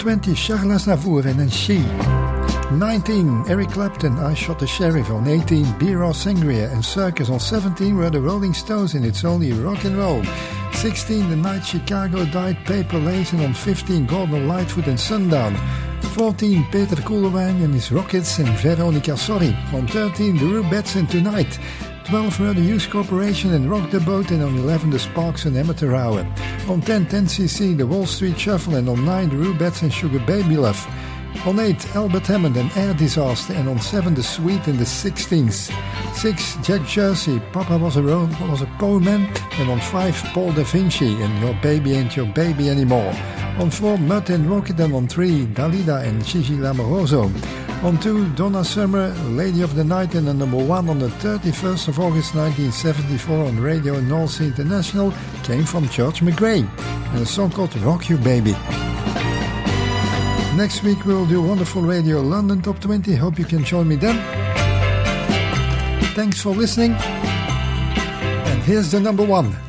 20, Charles Aznavour and She. 19, Eric Clapton, I Shot the Sheriff. On 18, Beer Sangria and Circus. On 17 were the Rolling Stones in It's Only Rock and Roll. 16, The Night Chicago Died, Paper Lace. And on 15, Gordon Lightfoot and Sundown. 14, Peter Koelewijn and his Rockets and Veronica Sorry. On 13, The Rubettes and Tonight. 12 were the Hughes Corporation and Rock the Boat, and on 11 the Sparks and Amateur Hour. On 10, 10cc, the Wall Street Shuffle, and on 9 the Rubettes and Sugar Baby Love. On 8, Albert Hammond and Air Disaster, and on 7 the Sweet and the 16s. 6, Jack Jersey, Papa was a poor man, and on 5, Paul Da Vinci and Your Baby Ain't Your Baby Anymore. On 4, Mutt and Rocket, and on 3, Dalida and Gigi Lamoroso. On 2, Donna Summer, Lady of the Night, and on number 1 on the 31st of August 1974 on Radio North Sea International came from George McRae, and a song called Rock You Baby. Next week we'll do Wonderful Radio London Top 20. Hope you can join me then. Thanks for listening. And here's the number 1.